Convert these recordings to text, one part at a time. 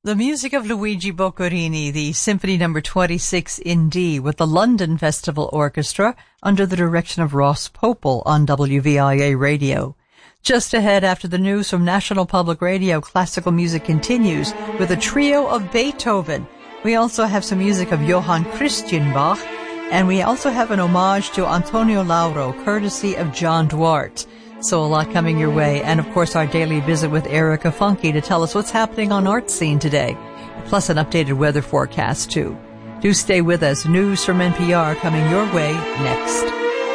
The music of Luigi Boccherini, the Symphony No. 26 in D with the London Festival Orchestra under the direction of Ross Popel on WVIA Radio. Just ahead after the news from National Public Radio, classical music continues with a trio of Beethoven. We also have some music of Johann Christian Bach, and we also have an homage to Antonio Lauro, courtesy of John Duarte. So a lot coming your way, and of course our daily visit with Erica Funky to tell us what's happening on Art Scene today, plus an updated weather forecast too. Do stay with us. News from NPR coming your way next.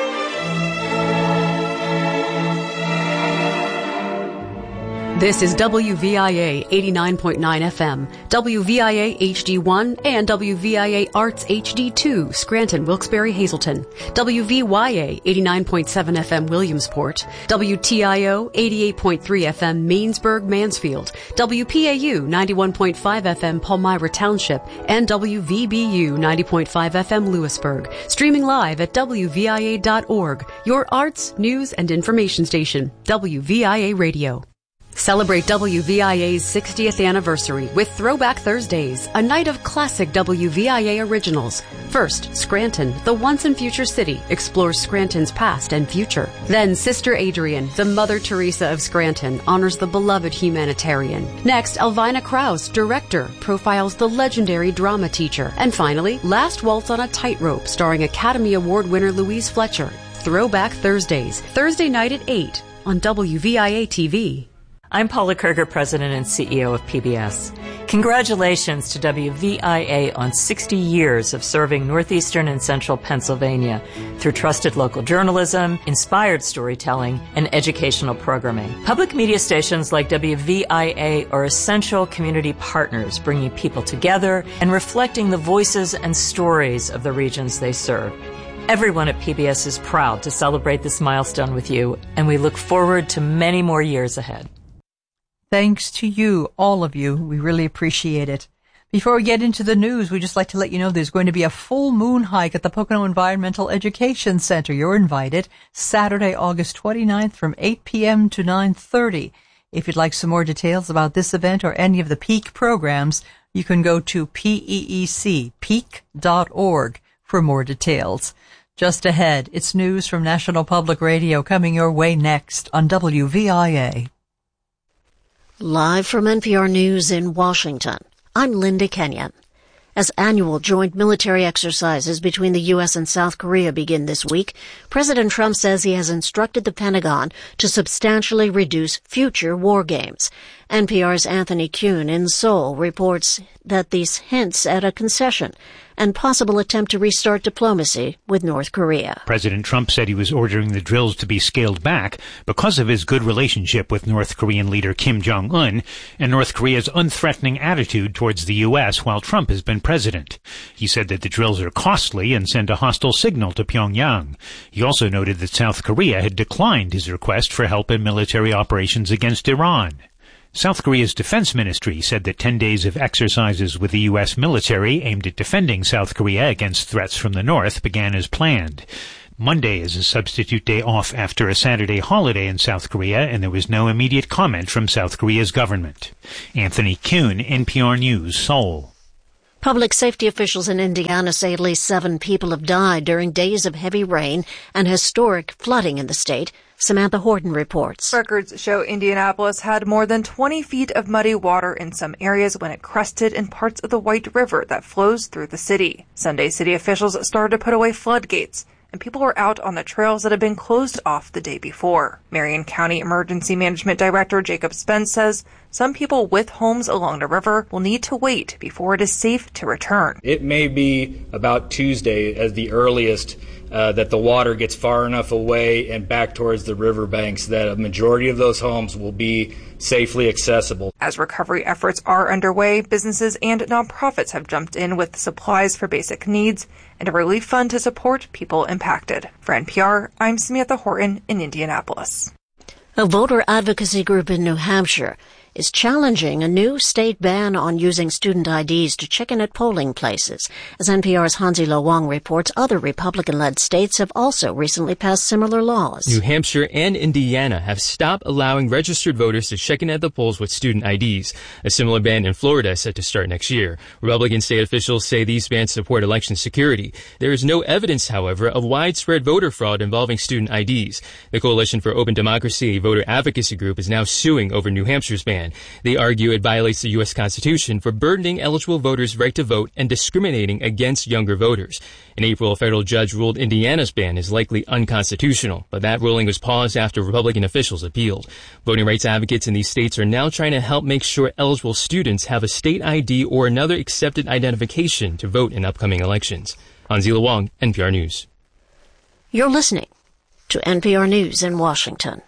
This is WVIA 89.9 FM, WVIA HD1, and WVIA Arts HD2, Scranton, Wilkes-Barre, Hazleton, WVYA 89.7 FM, Williamsport, WTIO 88.3 FM, Mainsburg, Mansfield, WPAU 91.5 FM, Palmyra Township, and WVBU 90.5 FM, Lewisburg. Streaming live at WVIA.org, your arts, news, and information station, WVIA Radio. Celebrate WVIA's 60th anniversary with Throwback Thursdays, a night of classic WVIA originals. First, Scranton, the once and future city, explores Scranton's past and future. Then, Sister Adrian, the Mother Teresa of Scranton, honors the beloved humanitarian. Next, Elvina Krause, director, profiles the legendary drama teacher. And finally, Last Waltz on a Tightrope, starring Academy Award winner Louise Fletcher. Throwback Thursdays, Thursday night at 8 on WVIA TV. I'm Paula Kerger, President and CEO of PBS. Congratulations to WVIA on 60 years of serving northeastern and central Pennsylvania through trusted local journalism, inspired storytelling, and educational programming. Public media stations like WVIA are essential community partners, bringing people together and reflecting the voices and stories of the regions they serve. Everyone at PBS is proud to celebrate this milestone with you, and we look forward to many more years ahead. Thanks to you, all of you. We really appreciate it. Before we get into the news, we'd just like to let you know there's going to be a full moon hike at the Pocono Environmental Education Center. You're invited Saturday, August 29th from 8 p.m. to 9:30. If you'd like some more details about this event or any of the PEAK programs, you can go to peak.org for more details. Just ahead, it's news from National Public Radio coming your way next on WVIA. Live from NPR News in Washington, I'm Linda Kenyon. As annual joint military exercises between the U.S. and South Korea begin this week, President Trump says he has instructed the Pentagon to substantially reduce future war games. NPR's Anthony Kuhn in Seoul reports that these hints at a concession and possible attempt to restart diplomacy with North Korea. President Trump said he was ordering the drills to be scaled back because of his good relationship with North Korean leader Kim Jong-un and North Korea's unthreatening attitude towards the U.S. while Trump has been president. He said that the drills are costly and send a hostile signal to Pyongyang. He also noted that South Korea had declined his request for help in military operations against Iran. South Korea's defense ministry said that 10 days of exercises with the U.S. military aimed at defending South Korea against threats from the north began as planned. Monday is a substitute day off after a Saturday holiday in South Korea, and there was no immediate comment from South Korea's government. Anthony Kuhn, NPR News, Seoul. Public safety officials in Indiana say at least 7 people have died during days of heavy rain and historic flooding in the state. Samantha Horton reports. Records show Indianapolis had more than 20 feet of muddy water in some areas when it crested in parts of the White River that flows through the city. Sunday, city officials started to put away floodgates, and people were out on the trails that had been closed off the day before. Marion County Emergency Management Director Jacob Spence says some people with homes along the river will need to wait before it is safe to return. It may be about Tuesday as the earliest that the water gets far enough away and back towards the riverbanks that a majority of those homes will be safely accessible. As recovery efforts are underway, businesses and nonprofits have jumped in with supplies for basic needs and a relief fund to support people impacted. For NPR, I'm Samantha Horton in Indianapolis. A voter advocacy group in New Hampshire is challenging a new state ban on using student IDs to check in at polling places. As NPR's Hansi Lo Wang reports, other Republican-led states have also recently passed similar laws. New Hampshire and Indiana have stopped allowing registered voters to check in at the polls with student IDs. A similar ban in Florida is set to start next year. Republican state officials say these bans support election security. There is no evidence, however, of widespread voter fraud involving student IDs. The Coalition for Open Democracy, a voter advocacy group, is now suing over New Hampshire's ban. They argue it violates the U.S. Constitution for burdening eligible voters' right to vote and discriminating against younger voters. In April, a federal judge ruled Indiana's ban is likely unconstitutional, but that ruling was paused after Republican officials appealed. Voting rights advocates in these states are now trying to help make sure eligible students have a state ID or another accepted identification to vote in upcoming elections. Hansi Lo Wang, NPR News. You're listening to NPR News in Washington.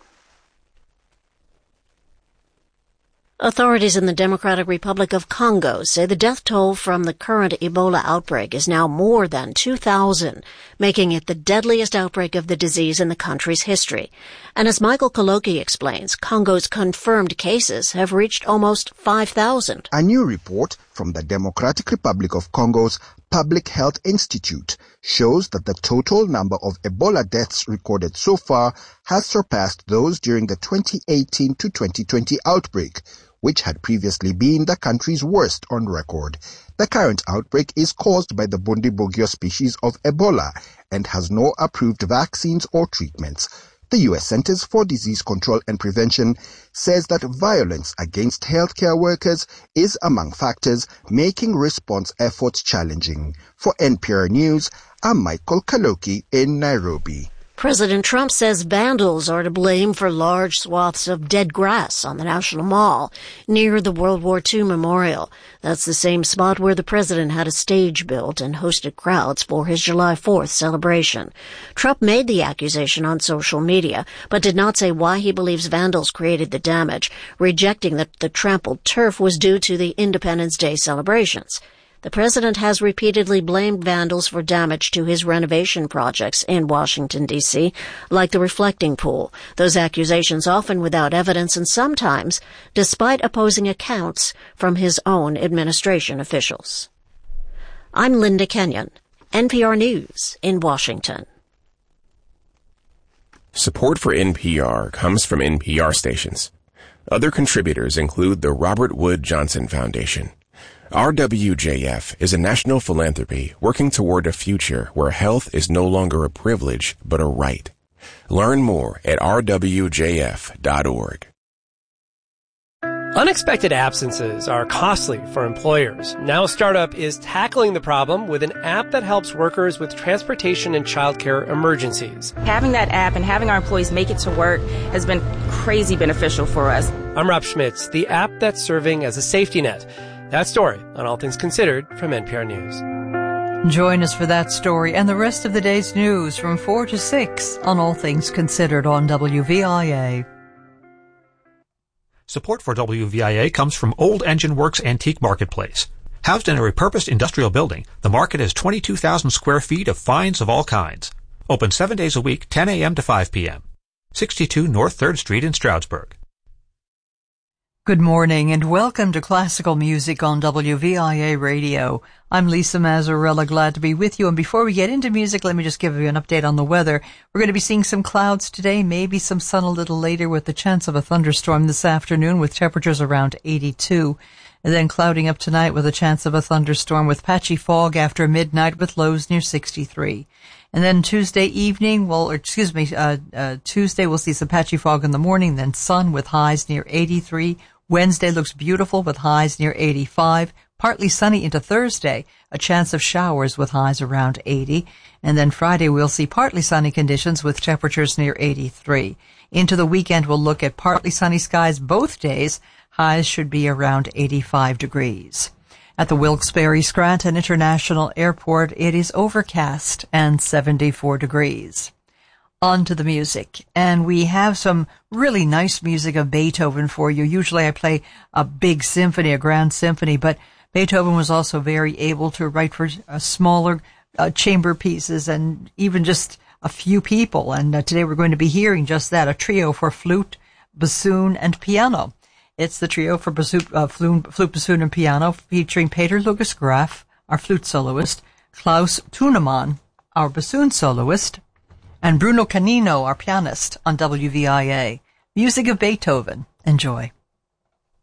Authorities in the Democratic Republic of Congo say the death toll from the current Ebola outbreak is now more than 2,000, making it the deadliest outbreak of the disease in the country's history. And as Michael Kaloki explains, Congo's confirmed cases have reached almost 5,000. A new report from the Democratic Republic of Congo's Public Health Institute shows that the total number of Ebola deaths recorded so far has surpassed those during the 2018 to 2020 outbreak, which had previously been the country's worst on record. The current outbreak is caused by the Bundibugyo species of Ebola and has no approved vaccines or treatments. The U.S. Centers for Disease Control and Prevention says that violence against healthcare workers is among factors making response efforts challenging. For NPR News, I'm Michael Kaloki in Nairobi. President Trump says vandals are to blame for large swaths of dead grass on the National Mall near the World War II Memorial. That's the same spot where the president had a stage built and hosted crowds for his July 4th celebration. Trump made the accusation on social media, but did not say why he believes vandals created the damage, rejecting that the trampled turf was due to the Independence Day celebrations. The president has repeatedly blamed vandals for damage to his renovation projects in Washington, D.C., like the reflecting pool. Those accusations often without evidence and sometimes despite opposing accounts from his own administration officials. I'm Linda Kenyon, NPR News in Washington. Support for NPR comes from NPR stations. Other contributors include the Robert Wood Johnson Foundation. RWJF is a national philanthropy working toward a future where health is no longer a privilege, but a right. Learn more at rwjf.org. Unexpected absences are costly for employers. Now Startup is tackling the problem with an app that helps workers with transportation and childcare emergencies. Having that app and having our employees make it to work has been crazy beneficial for us. I'm Rob Schmitz, the app that's serving as a safety net. That story on All Things Considered from NPR News. Join us for that story and the rest of the day's news from 4 to 6 on All Things Considered on WVIA. Support for WVIA comes from Old Engine Works Antique Marketplace. Housed in a repurposed industrial building, the market has 22,000 square feet of finds of all kinds. Open 7 days a week, 10 a.m. to 5 p.m. 62 North 3rd Street in Stroudsburg. Good morning and welcome to Classical Music on WVIA Radio. I'm Lisa Mazzarella, glad to be with you. And before we get into music, let me just give you an update on the weather. We're going to be seeing some clouds today, maybe some sun a little later with the chance of a thunderstorm this afternoon with temperatures around 82. And then clouding up tonight with a chance of a thunderstorm with patchy fog after midnight with lows near 63. And then Tuesday evening, Tuesday we'll see some patchy fog in the morning, then sun with highs near 83. Wednesday looks beautiful with highs near 85. Partly sunny into Thursday, a chance of showers with highs around 80. And then Friday we'll see partly sunny conditions with temperatures near 83. Into the weekend we'll look at partly sunny skies both days. Highs should be around 85 degrees. At the Wilkes-Barre Scranton International Airport, it is overcast and 74 degrees. On to the music, and we have some really nice music of Beethoven for you. Usually I play a big symphony, a grand symphony, but Beethoven was also very able to write for smaller chamber pieces and even just a few people. And today we're going to be hearing just that, a trio for flute, bassoon, and piano. It's the trio for flute, bassoon, and piano, featuring Peter Lucas Graf, our flute soloist, Klaus Thunemann, our bassoon soloist, and Bruno Canino, our pianist, on WVIA. Music of Beethoven. Enjoy.